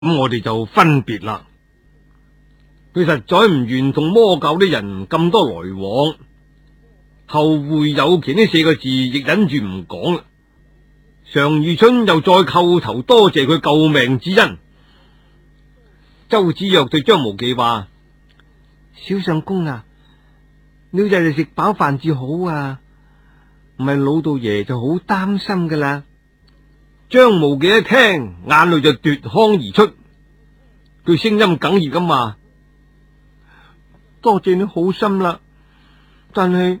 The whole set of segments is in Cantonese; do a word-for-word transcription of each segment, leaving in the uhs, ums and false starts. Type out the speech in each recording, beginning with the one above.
咁我哋就分別啦。佢實在唔願同魔教啲人咁多來往，後會有期呢四個字亦忍住唔講啦。常遇春又再叩頭多謝佢救命之恩。周芷若對張無忌話： 小相公啊，你日日食飽飯至好啊，唔係老道爺就好擔心噶啦。 張無忌一聽，眼淚就奪眶而出，佢聲音哽咽咁話： 多謝你好心啦，但係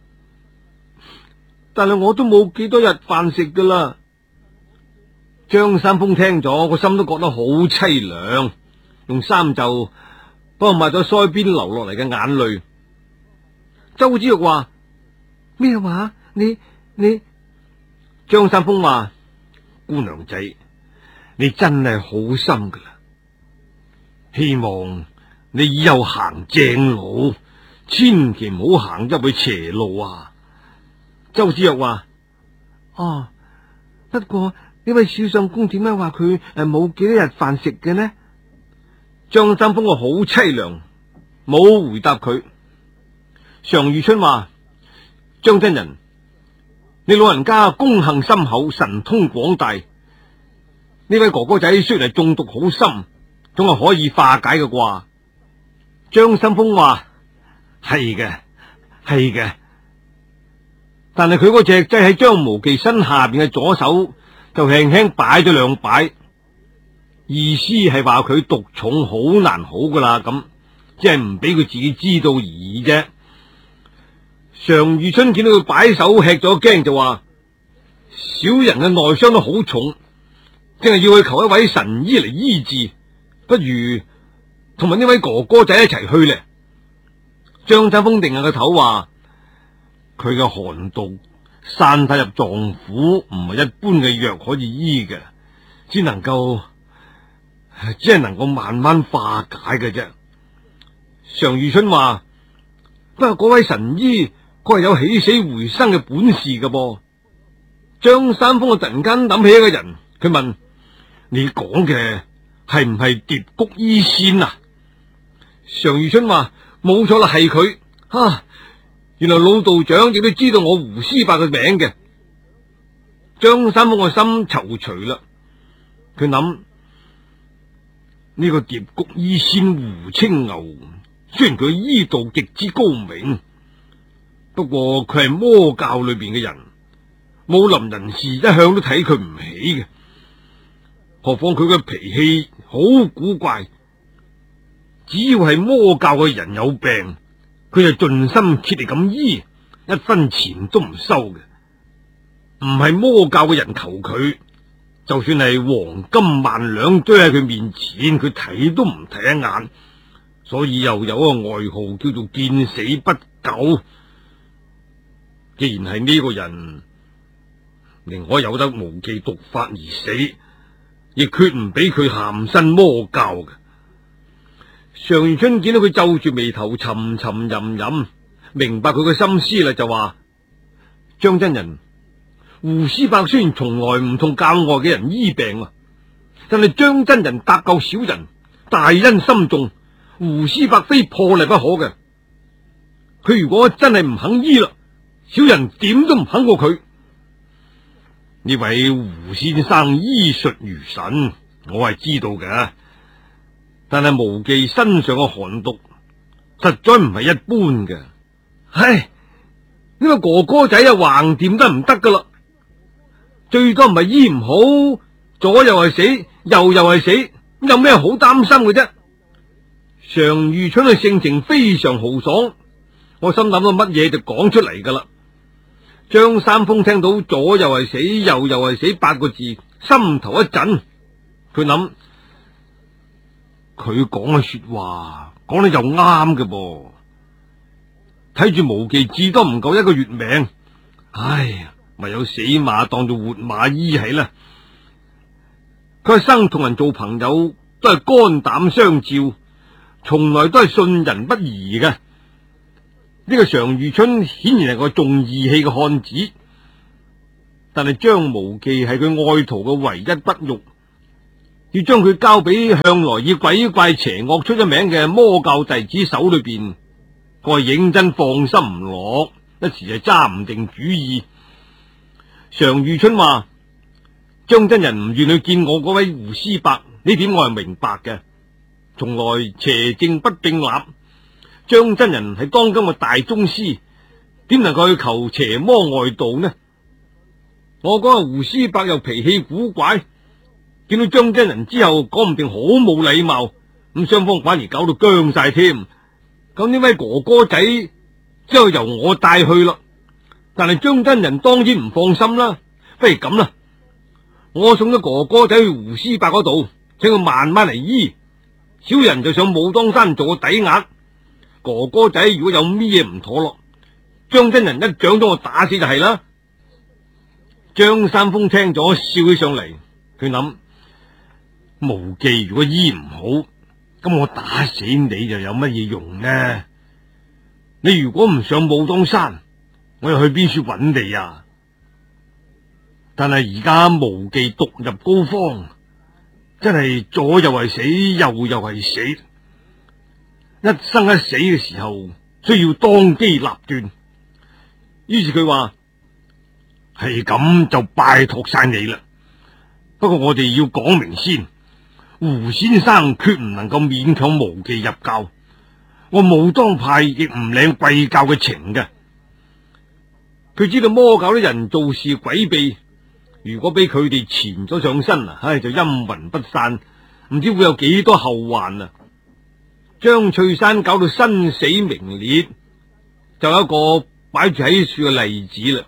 但係我都冇幾多日飯食噶啦。 張三豐聽咗個心都覺得好淒涼，用衫袖幫抹咗腮邊流落嚟嘅眼淚。周芷若話： 咩話？你你？ 張三豐話：姑娘仔，你真係好心噶啦，希望你以後行正路，千祈唔好行入去邪路啊！周芷若話： 哦，不過呢位小相公點解話佢誒冇幾多日飯食嘅呢？ 張三豐個好淒涼，冇回答佢。常遇春話：張真人，你老人家功行深厚，神通廣大，呢位哥哥仔雖然係中毒好深，總係可以化解嘅啩。張三豐話：係嘅，係嘅。但係佢嗰隻擠喺張無忌身下邊嘅左手就輕輕擺咗兩擺，意思係話佢毒重好難好噶啦，咁即係唔俾佢自己知道而已啫。常遇春見到佢擺手吃咗驚，就話：小人嘅內傷都好重，淨係要去求一位神醫嚟醫治，不如同埋呢位哥哥仔一齊去咧。張三豐定下個頭話：佢嘅寒毒散發入臟腑，唔係一般嘅藥可以醫嘅，只能夠只係能夠慢慢化解嘅啫。常遇春話：不過嗰位神醫佢係有起死回生嘅本事嘅噃。張三豐啊，突然間諗起一個人，佢問：你講嘅係唔係蝶谷醫仙啊？常遇春話：冇錯啦，係佢啊！原來老道長亦都知道我胡師伯嘅名嘅。張三豐個心躊躇啦，佢諗呢個蝶谷醫仙胡青牛，雖然佢醫道極之高明，不過佢係魔教裏邊嘅人，武林人士一向都睇佢唔起嘅。何況佢嘅脾氣好古怪，只要係魔教嘅人有病，佢就盡心竭力咁醫，一分錢都唔收嘅。唔係魔教嘅人求佢，就算係黃金萬兩堆喺佢面前，佢睇都唔睇一眼。所以又有一個外號叫做見死不救。既然係呢個人，寧可有得無忌毒發而死，亦決唔俾佢陷身魔教嘅。常遇春見到佢皺住眉頭，沉沉吟吟，明白佢嘅心思啦，就話：張真人，胡師伯雖然從來唔同教外嘅人醫病啊，但係張真人搭救小人，大恩深重，胡師伯非破例不可嘅。佢如果真係唔肯醫啦，小人點都唔肯過佢。呢位胡先生醫術如神，我係知道嘅。但係無忌身上嘅寒毒實在唔係一般嘅。唉，呢個哥哥仔啊，橫掂得唔得噶啦？最多唔係醫唔好，左又係死，右又係死，有咩好擔心嘅啫？常遇春嘅性情非常豪爽，我心諗到乜嘢就講出嚟噶啦。張三豐聽到左又係死，右又係死八個字，心頭一震，佢諗。佢講嘅說話講得又啱嘅噃，睇住無忌至多唔夠一個月命，唉，咪有死馬當做活馬醫係啦。佢一生同人做朋友都係肝膽相照，從來都係信人不疑嘅。呢個常遇春顯然係個重義氣嘅漢子，但係張無忌係佢愛徒嘅唯一不育。 要將佢交俾向來以鬼怪邪惡出咗名嘅魔教弟子手裏邊，我係認真放心唔落，一時係揸唔定主意。常遇春話：張真人唔願去見我嗰位胡師伯，呢點我係明白嘅。從來邪正不並立，張真人係當今嘅大宗師，點能夠去求邪魔外道呢？我講阿胡師伯又脾氣古怪，見到張真人之後，講唔定好冇禮貌，咁雙方反而搞到僵晒添。咁呢位哥哥仔之後由我帶去啦，但係張真人當然唔放心啦。不如咁啦，我送咗哥哥仔去胡師伯嗰度，請佢慢慢嚟醫。小人就上武當山做個抵押。哥哥仔如果有咩嘢唔妥咯，張真人一掌將我打死就係啦。張三豐聽咗笑起上嚟，佢諗：無忌如果醫唔好，咁我打死你就有乜嘢用呢？你如果唔上武當山，我又去邊處揾你啊？但係而家無忌獨入膏肓，真係左又係死，右又係死，一生一死嘅時候需要當機立斷。於是佢話：係咁就拜託晒你啦。不過我哋要講明先，胡先生決唔能夠勉強無忌入教，我武當派亦唔領貴教嘅情嘅。佢知道魔教啲人做事詭秘，如果俾佢哋纏咗上身啊，唉，就陰魂不散，唔知會有幾多後患啊！張翠山搞到生死名裂，就有一個擺住喺樹嘅例子啦。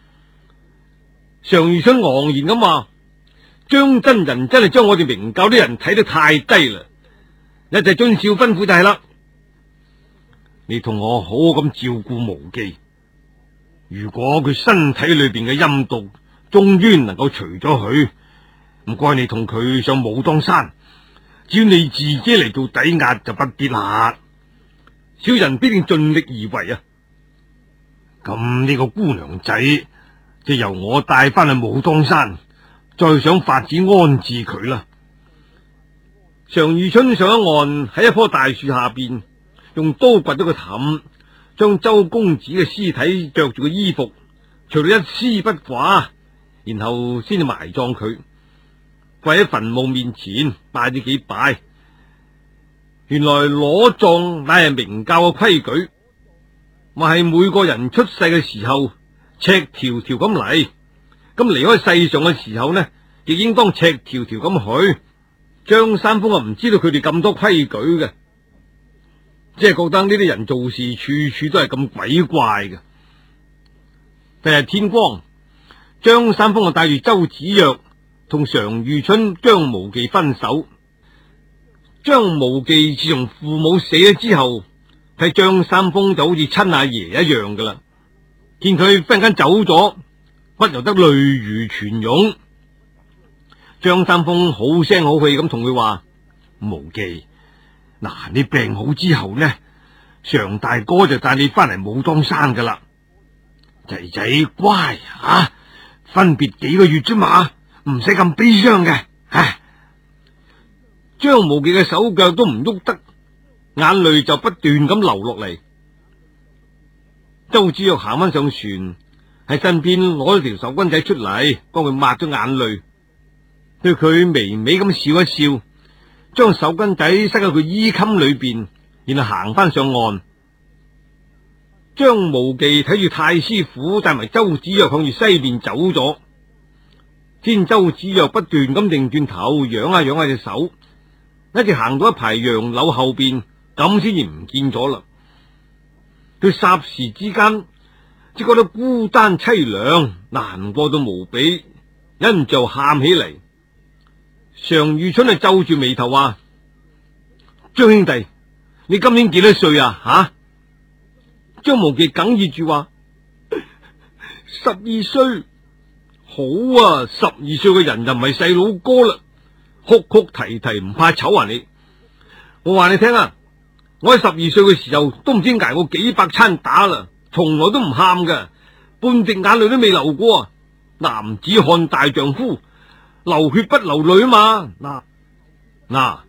常遇春昂然咁話：張真人真係將我哋明教啲人睇得太低啦，一直遵照吩咐就係啦。你同我好好咁照顧無忌，如果佢身體裏邊嘅陰毒終於能夠除咗佢，唔該你同佢上武當山，只要你自己嚟做抵押就不必啦。小人必定盡力而為啊！咁呢個姑娘仔就由我帶翻去武當山，再想法子安置佢啦。常遇春上咗岸，喺一棵大樹下邊，用刀掘咗個凼，將周公子嘅屍體着住個衣服除到一絲不掛，然後先至埋葬佢。跪喺墳墓面前拜咗幾拜。原來裸葬乃係明教嘅規矩，話係每個人出世嘅時候赤條條咁嚟，咁離開世上嘅時候呢，亦應當赤條條咁去。張三豐啊，唔知道佢哋咁多規矩嘅，即係覺得呢啲人做事處處都係咁鬼怪嘅。第日天光，張三豐啊帶住周芷若同常遇春、張無忌分手。張無忌自從父母死咗之後，睇張三豐就好似親阿爺一樣噶啦。見佢忽然間走咗，不由得淚如泉湧。張三豐好聲好氣咁同佢話：無忌，嗱，你病好之後呢，常大哥就帶你翻嚟武當山噶啦。仔仔乖啊，分別幾個月啫嘛，唔使咁悲傷嘅。唉，張無忌嘅手腳都唔喐得，眼淚就不斷咁流落嚟。周芷若行翻上船，喺身邊攞咗條手巾仔出嚟，幫佢抹咗眼淚，對佢微微咁笑一笑，將手巾仔塞喺佢衣襟裏邊，然後行翻上岸。張無忌睇住太師傅帶埋周芷若向住西邊走咗，見周芷若不斷咁擰轉頭，仰下仰下隻手，一直行到一排楊柳後邊，咁先至唔見咗啦。佢霎時之間只覺得孤單淒涼，難過到無比，忍唔住喊起嚟。常遇春啊皺住眉頭話：張兄弟，你今年幾多歲啊？吓、啊！張無忌哽咽住話：十二歲。好啊，十二歲嘅人就唔係細佬哥啦，哭哭啼啼唔怕醜啊你！我話你聽啊，我喺十二歲嘅時候都唔知挨過幾百餐打啦，從來都唔喊㗎，半滴眼淚都未流過。男子漢大丈夫，流血不流淚啊嘛！嗱， 嗱，